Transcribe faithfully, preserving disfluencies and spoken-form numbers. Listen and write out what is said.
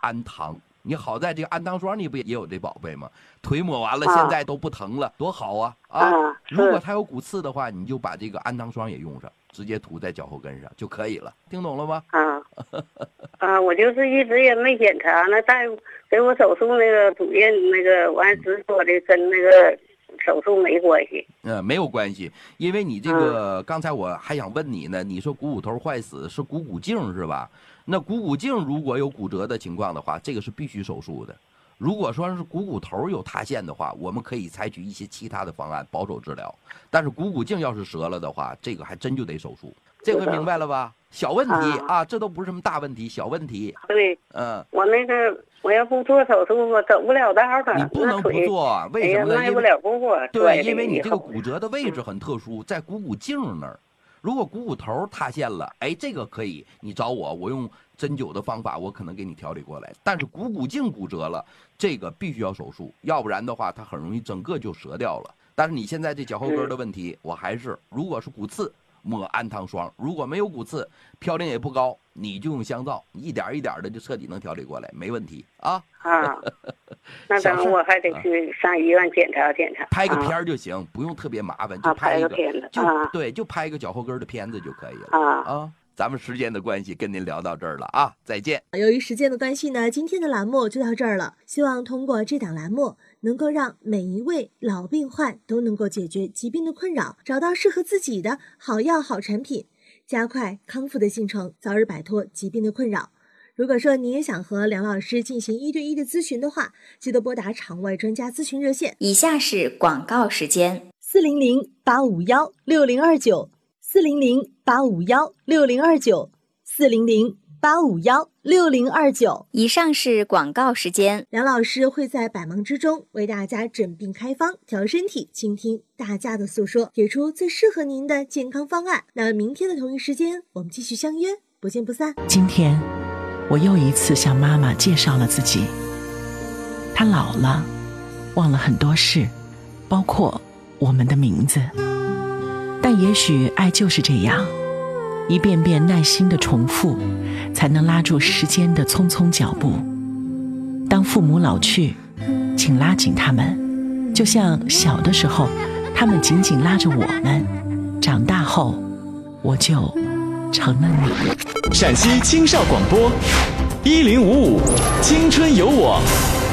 安糖。你好在这个安糖霜你不也有这宝贝吗？腿抹完了现在都不疼了，多好啊啊！如果它有骨刺的话，你就把这个安糖霜也用上，直接涂在脚后跟上就可以了。听懂了吗？ 啊啊，我就是一直也没检查，那大夫给我手术那个主任那个完直说的跟那个手术没关系。 嗯，没有关系，因为你这个、嗯、刚才我还想问你呢，你说股骨头坏死是股骨颈是吧？那股骨颈如果有骨折的情况的话，这个是必须手术的。如果说是股骨头有塌陷的话，我们可以采取一些其他的方案保守治疗。但是股骨颈要是折了的话，这个还真就得手术。这回明白了吧？小问题 啊, 啊，这都不是什么大问题，小问题。 对， 嗯， 我那个我要不做手术，我走不了道了。 你不能不做，为什么呢？ 迈不了步啊。 对，因为你这个骨折的位置很特殊，在股骨颈那儿。如果股骨头塌陷了，哎，这个可以，你找我，我用针灸的方法，我可能给你调理过来。但是股骨颈骨折了，这个必须要手术，要不然的话，它很容易整个就折掉了。但是你现在这脚后跟的问题，嗯、我还是，如果是骨刺，抹安糖霜；如果没有骨刺，嘌呤也不高，你就用香皂，一点一点的就彻底能调理过来，没问题啊。 啊，那等我还得去上医院检查检查， 拍个片就行，啊、不用特别麻烦，就拍一个，啊、拍个就、啊、对，就拍个脚后跟的片子就可以了啊啊。咱们时间的关系，跟您聊到这儿了啊，再见。 由于时间的关系呢，今天的栏目就到这儿了。希望通过这档栏目，能够让每一位老病患都能够解决疾病的困扰，找到适合自己的好药好产品，加快康复的进程，早日摆脱疾病的困扰。如果说你也想和梁老师进行一对一的咨询的话，记得拨打场外专家咨询热线。 以下是广告时间： 四零零八五幺六零二九，四零零八五幺六零二九，四零零八五幺六零二九。 以上是广告时间。 梁老师会在百忙之中为大家诊病开方，调身体，倾听大家的诉说，给出最适合您的健康方案。那明天的同一时间，我们继续相约，不见不散。 今天我又一次向妈妈介绍了自己。她老了，忘了很多事，包括我们的名字。但也许爱就是这样，一遍遍耐心的重复，才能拉住时间的匆匆脚步。当父母老去，请拉紧他们，就像小的时候，他们紧紧拉着我们。长大后，我就成了你。 陕西青少广播一零五五青春有我。